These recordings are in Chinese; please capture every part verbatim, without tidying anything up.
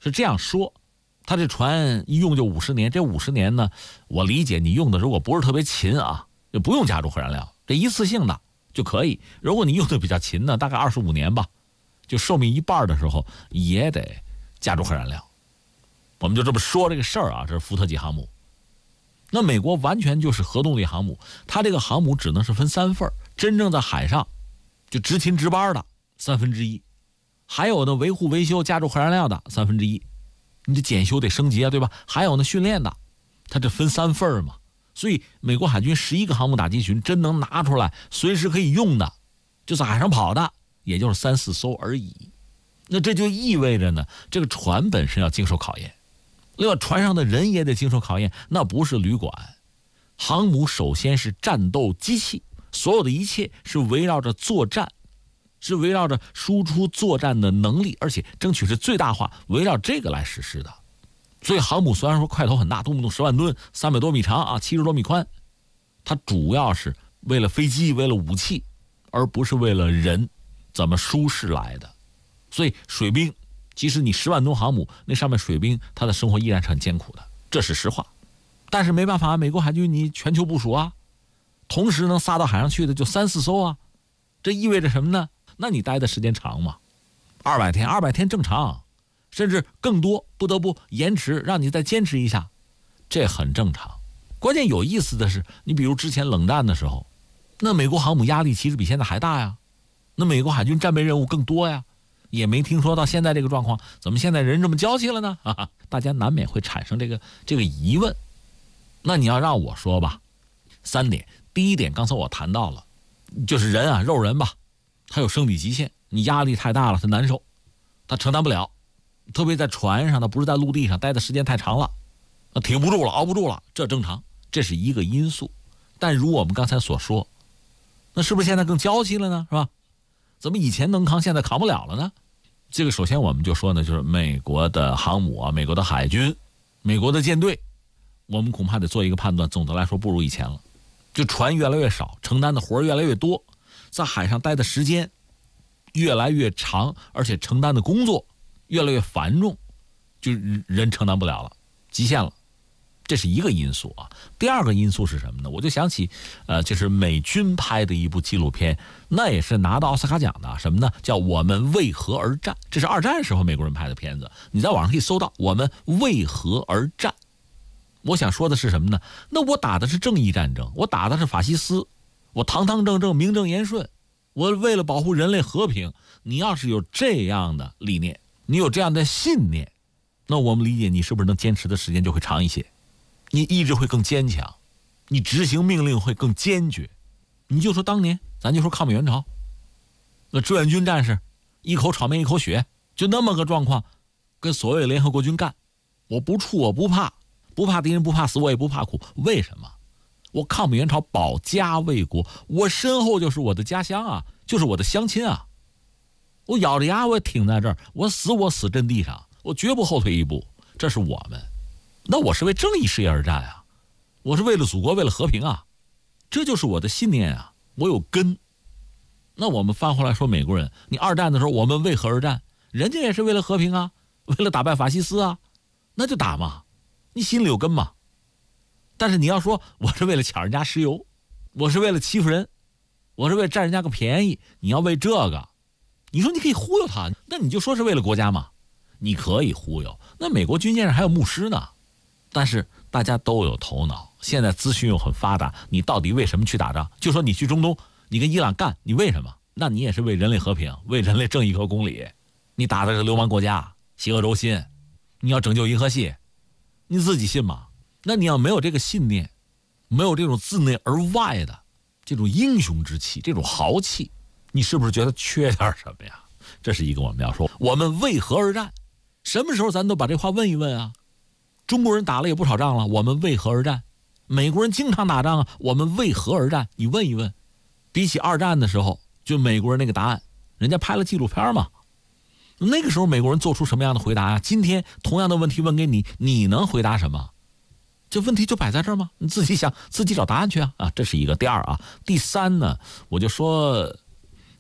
是这样说，他这船一用就五十年，这五十年呢，我理解你用的如果不是特别勤啊，就不用加注核燃料，这一次性的就可以。如果你用的比较勤呢，大概二十五年吧，就寿命一半的时候也得加注核燃料。我们就这么说这个事儿啊，这是福特级航母。那美国完全就是核动力航母，它这个航母只能是分三份，真正在海上就执勤值班的三分之一，还有呢维护维修加注核燃料的三分之一，你这检修得升级啊，对吧？还有呢训练的，它这分三份嘛。所以美国海军十一个航母打击群真能拿出来随时可以用的，就在海上跑的也就是三四艘而已。那这就意味着呢，这个船本身要经受考验，另外船上的人也得经受考验。那不是旅馆，航母首先是战斗机器，所有的一切是围绕着作战，是围绕着输出作战的能力，而且争取是最大化，围绕这个来实施的。所以航母虽然说块头很大，动不动十万吨，三百多米长啊，七十多米宽，它主要是为了飞机，为了武器，而不是为了人怎么舒适来的。所以水兵，即使你十万吨航母，那上面水兵他的生活依然是很艰苦的，这是实话。但是没办法，美国海军你全球部署啊，同时能撒到海上去的就三四艘啊，这意味着什么呢？那你待的时间长嘛，二百天，二百天正常，甚至更多，不得不延迟，让你再坚持一下，这很正常。关键有意思的是，你比如之前冷战的时候，那美国航母压力其实比现在还大呀，那美国海军战备任务更多呀，也没听说到现在这个状况，怎么现在人这么娇气了呢？哈哈，大家难免会产生这个这个疑问。那你要让我说吧，三点。第一点，刚才我谈到了，就是人啊，肉人吧，他有生理极限，你压力太大了，他难受，他承担不了。特别在船上，他不是在陆地上待的时间太长了，挺不住了，熬不住了，这正常，这是一个因素。但如我们刚才所说，那是不是现在更娇气了呢？是吧？怎么以前能扛，现在扛不了了呢？这个首先我们就说呢，就是美国的航母啊，美国的海军，美国的舰队，我们恐怕得做一个判断，总的来说不如以前了。就船越来越少，承担的活越来越多，在海上待的时间越来越长，而且承担的工作越来越繁重，就人承担不了了，极限了，这是一个因素啊。第二个因素是什么呢？我就想起，呃，就是美军拍的一部纪录片，那也是拿到奥斯卡奖的，什么呢？叫《我们为何而战》，这是二战时候美国人拍的片子，你在网上可以搜到《我们为何而战》。我想说的是什么呢？那我打的是正义战争，我打的是法西斯，我堂堂正正，名正言顺，我为了保护人类和平。你要是有这样的理念，你有这样的信念，那我们理解你是不是能坚持的时间就会长一些，你意志会更坚强，你执行命令会更坚决。你就说当年咱就说抗美援朝，那志愿军战士一口炒面一口血，就那么个状况，跟所谓联合国军干，我不怵，我不怕，不怕敌人，不怕死，我也不怕苦。为什么？我抗美援朝，保家卫国，我身后就是我的家乡啊，就是我的乡亲啊，我咬着牙我也挺在这儿，我死我死阵地上，我绝不后退一步。这是我们，那我是为正义事业而战啊，我是为了祖国，为了和平啊，这就是我的信念啊，我有根。那我们翻回来说美国人，你二战的时候我们为何而战？人家也是为了和平啊，为了打败法西斯啊，那就打嘛，你心里有根嘛。但是你要说我是为了抢人家石油，我是为了欺负人，我是为了占人家个便宜，你要为这个，你说你可以忽悠他，那你就说是为了国家嘛，你可以忽悠。那美国军舰上还有牧师呢，但是大家都有头脑，现在资讯又很发达，你到底为什么去打仗？就说你去中东，你跟伊朗干，你为什么？那你也是为人类和平，为人类正义和公理。你打的是流氓国家，邪恶轴心，你要拯救银河系，你自己信吗？那你要没有这个信念，没有这种自内而外的这种英雄之气，这种豪气，你是不是觉得缺点什么呀？这是一个我们要说，我们为何而战？什么时候咱都把这话问一问啊？中国人打了也不少仗了，我们为何而战？美国人经常打仗啊，我们为何而战？你问一问。比起二战的时候，就美国人那个答案，人家拍了纪录片嘛，那个时候美国人做出什么样的回答啊？今天同样的问题问给你，你能回答什么？这问题就摆在这儿吗？你自己想，自己找答案去啊！啊，这是一个。第二啊，第三呢，我就说，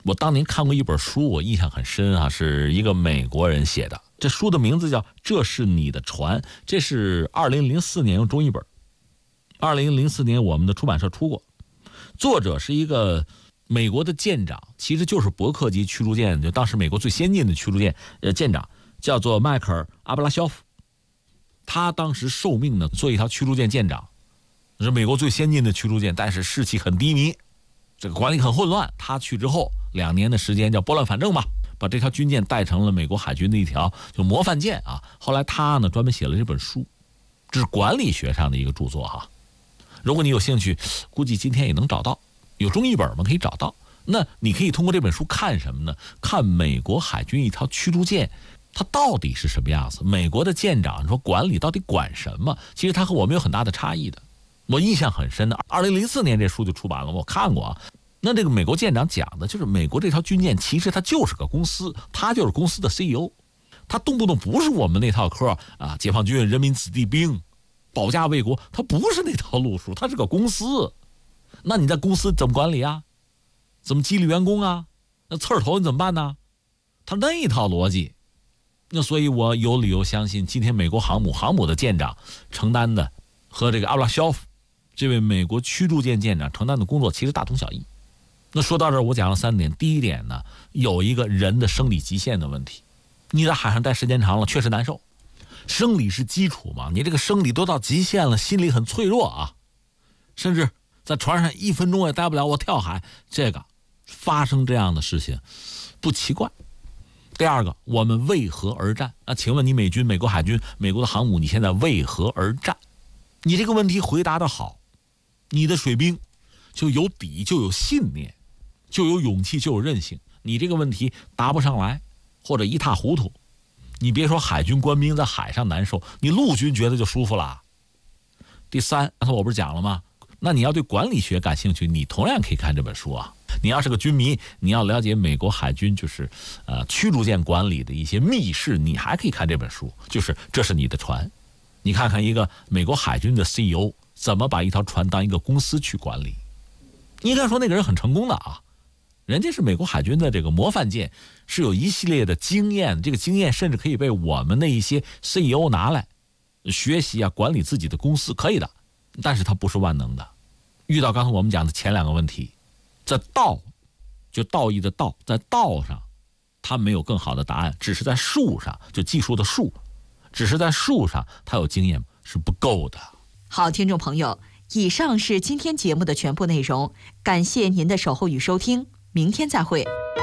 我当年看过一本书，我印象很深啊，是一个美国人写的。这书的名字叫《这是你的船》，这是二零零四年用中译本，二零零四年我们的出版社出过。作者是一个美国的舰长，其实就是伯克级驱逐舰，就当时美国最先进的驱逐舰呃舰长，叫做迈克尔·阿布拉肖夫。他当时受命呢做一条驱逐舰舰长，是美国最先进的驱逐舰，但是士气很低迷，这个管理很混乱。他去之后两年的时间叫拨乱反正吧，把这条军舰带成了美国海军的一条就模范舰啊。后来他呢专门写了这本书，这是管理学上的一个著作哈。如果你有兴趣，估计今天也能找到，有中译本吗？可以找到。那你可以通过这本书看什么呢？看美国海军一条驱逐舰它到底是什么样子。美国的舰长说管理到底管什么，其实它和我们有很大的差异的。我印象很深的，二零零四年这书就出版了，我看过啊。那这个美国舰长讲的就是美国这条军舰其实它就是个公司，它就是公司的 C E O， 它动不动不是我们那套嗑啊，解放军人民子弟兵保家卫国，它不是那套路数，它是个公司。那你在公司怎么管理啊？怎么激励员工啊？那刺儿头你怎么办呢？它那一套逻辑。那所以我有理由相信，今天美国航母航母的舰长承担的和这个阿布拉肖夫这位美国驱逐舰舰长承担的工作其实大同小异。那说到这儿，我讲了三点。第一点呢，有一个人的生理极限的问题。你在海上待时间长了，确实难受。生理是基础嘛，你这个生理都到极限了，心理很脆弱啊，甚至在船上一分钟也待不了，我跳海，这个发生这样的事情不奇怪。第二个，我们为何而战？那请问你美军、美国海军、美国的航母，你现在为何而战？你这个问题回答得好，你的水兵就有底，就有信念，就有勇气，就有韧性。你这个问题答不上来，或者一塌糊涂，你别说海军官兵在海上难受，你陆军觉得就舒服了。第三，刚才我不是讲了吗？那你要对管理学感兴趣，你同样可以看这本书啊。你要是个军迷，你要了解美国海军就是呃驱逐舰管理的一些秘事，你还可以看这本书，就是这是你的船。你看看一个美国海军的 C E O 怎么把一条船当一个公司去管理。应该说那个人很成功的啊，人家是美国海军的这个模范舰，是有一系列的经验，这个经验甚至可以被我们的一些 C E O 拿来学习啊，管理自己的公司可以的，但是他不是万能的。遇到刚才我们讲的前两个问题，在道，就道义的道，在道上他没有更好的答案，只是在术上，就技术的术，只是在术上他有经验是不够的。 好，听众朋友，以上是今天节目的全部内容，感谢您的守候与收听，明天再会。